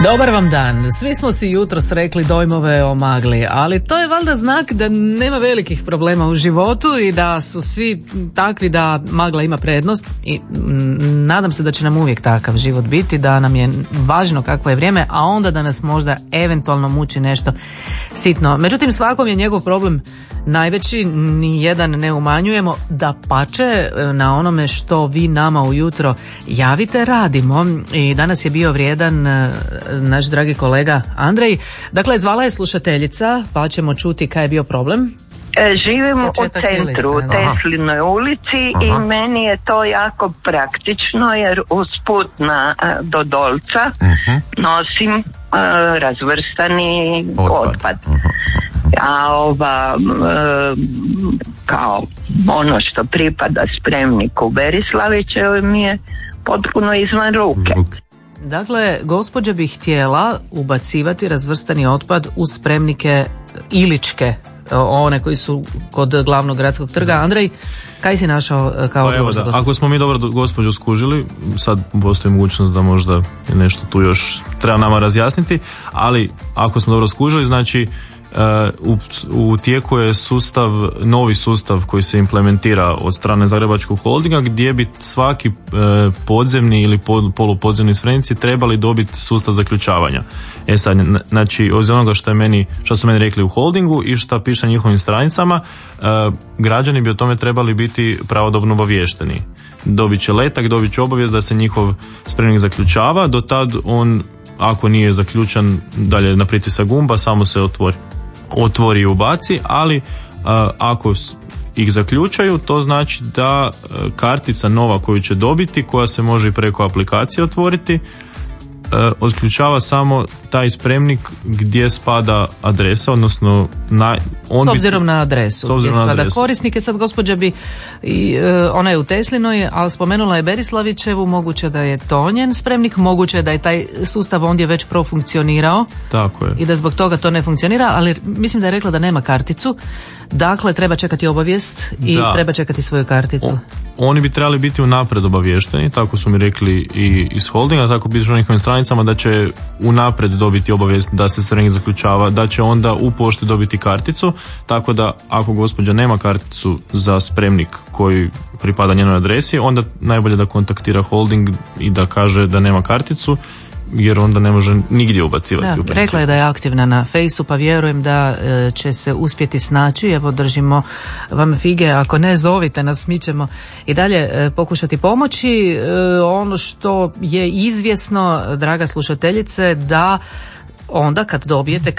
Dobar vam dan. Svi smo si jutros rekli dojmove o magli, ali to je valjda znak da nema velikih problema u životu i da su svi takvi da magla ima prednost i nadam se da će nam uvijek takav život biti, da nam je važno kakvo je vrijeme, a onda da nas možda eventualno muči nešto sitno. Međutim, svakom je njegov problem najveći, ni jedan ne umanjujemo, dapače na onome što vi nama ujutro javite radimo i danas je bio vrijedan naš dragi kolega Andrej. Dakle, zvala je slušateljica, pa ćemo čuti kaj je bio problem. Živim u centru, u Teslinoj ulici i meni je to jako praktično jer usput do Dolca nosim razvrstani otpad. A kao ono što pripada spremniku Berislavićevoj mi je potpuno izvan ruke. Dakle, gospođa bi htjela ubacivati razvrstani otpad u spremnike iličke, one koji su kod glavnog gradskog trga. Andrej, kaj si našao kao odgovor za gospođu? Ako smo mi dobro gospođu skužili, sad postoji mogućnost da možda nešto tu još treba nama razjasniti, ali ako smo dobro skužili, znači u tijeku je novi sustav koji se implementira od strane Zagrebačkog holdinga gdje bi svaki podzemni ili polupodzemni spremnici trebali dobiti sustav zaključavanja. Sad, znači, od onoga što su meni rekli u holdingu i što piše na njihovim stranicama, građani bi o tome trebali biti pravodobno obaviješteni. Dobit će letak, dobit će obavijest da se njihov spremnik zaključava, do tad on, ako nije zaključan, dalje na pritisak gumba samo se otvori i ubaci, ali ako ih zaključaju, to znači da kartica nova koju će dobiti, koja se može i preko aplikacije otvoriti, otključava samo taj spremnik gdje spada adresa, odnosno s obzirom na adresu gdje spada korisnike. Sad gospođa bi ona je u Teslinoj, ali spomenula je Berislavićevu, moguće da je to njen spremnik, moguće da je taj sustav ondje već profunkcionirao. Tako je. I da zbog toga to ne funkcionira, ali mislim da je rekla da nema karticu, dakle treba čekati obavijest i treba čekati svoju karticu. Oni bi trebali biti unaprijed obaviješteni, tako su mi rekli i iz holdinga, tako piše na njihovim stranicama da će unaprijed dobiti obavijest da se spremnik zaključava, da će onda u pošti dobiti karticu, tako da ako gospođa nema karticu za spremnik koji pripada njenoj adresi, onda najbolje da kontaktira holding i da kaže da nema karticu, jer onda ne može nigdje ubacivati u principu. Rekla je da je aktivna na Fejsu, pa vjerujem da će se uspjeti snaći. Evo, držimo vam fige, ako ne, zovite nas, mi ćemo i dalje pokušati pomoći. Ono što je izvjesno, draga slušateljice, da onda kad dobijete